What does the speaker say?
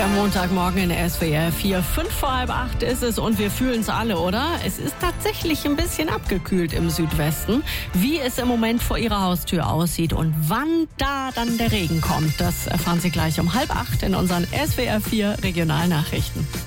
Der Montagmorgen in SWR 4, 7:55 ist es und wir fühlen es alle, oder? Es ist tatsächlich ein bisschen abgekühlt im Südwesten. Wie es im Moment vor Ihrer Haustür aussieht und wann da dann der Regen kommt, das erfahren Sie gleich um 7:30 in unseren SWR 4 Regionalnachrichten.